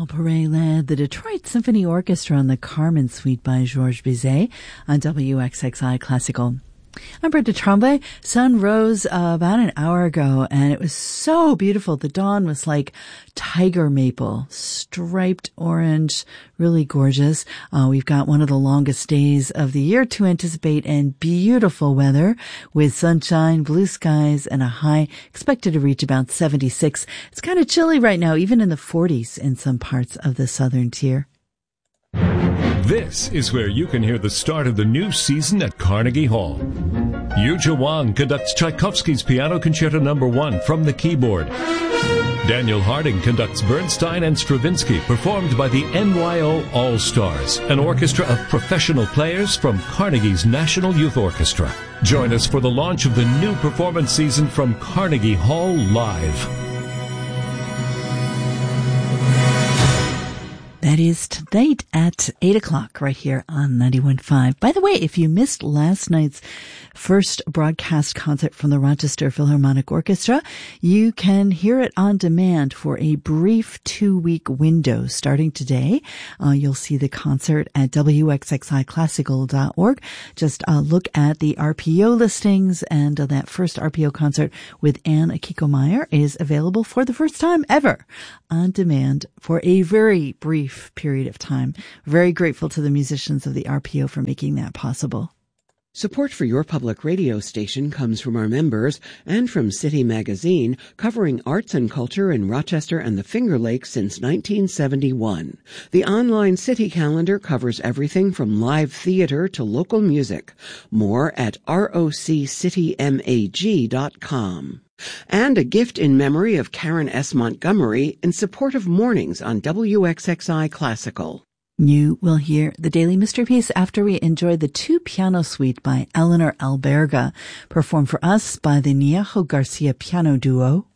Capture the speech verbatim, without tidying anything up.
Paul Perret led the Detroit Symphony Orchestra on the Carmen Suite by Georges Bizet on W X X I Classical. I'm Brenda Tremblay. Sun rose uh, about an hour ago, and it was so beautiful. The dawn was like tiger maple, striped orange, really gorgeous. Uh, we've got one of the longest days of the year to anticipate, and beautiful weather with sunshine, blue skies, and a high expected to reach about seventy-six. It's kind of chilly right now, even in the forties in some parts of the southern tier. This is where you can hear the start of the new season at Carnegie Hall. Yuja Wang conducts Tchaikovsky's Piano Concerto Number One from the keyboard. Daniel Harding conducts Bernstein and Stravinsky, performed by the N Y O All-Stars, an orchestra of professional players from Carnegie's National Youth Orchestra. Join us for the launch of the new performance season from Carnegie Hall Live. That is tonight at eight o'clock right here on ninety-one point five. By the way, if you missed last night's first broadcast concert from the Rochester Philharmonic Orchestra, you can hear it on demand for a brief two-week window starting today. Uh, you'll see the concert at W X X I classical dot org. Just uh, look at the R P O listings, and uh, that first R P O concert with Anne Akiko-Meyer is available for the first time ever on demand for a very brief period of time. Very grateful to the musicians of the R P O for making that possible. Support for your public radio station comes from our members and from City Magazine, covering arts and culture in Rochester and the Finger Lakes since nineteen seventy-one. The online City calendar covers everything from live theater to local music. More at R O C city mag dot com. And a gift in memory of Karen S. Montgomery in support of mornings on W X X I Classical. You will hear the Daily Mystery Piece after we enjoy the two piano suite by Eleanor Alberga, performed for us by the Niejo Garcia Piano Duo.